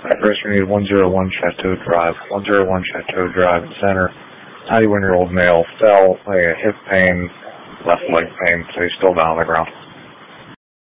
Address we need 101 Chateau Drive. 101 Chateau Drive, center. 91-year-old male fell, a hip pain, left leg pain, so he's still down on the ground.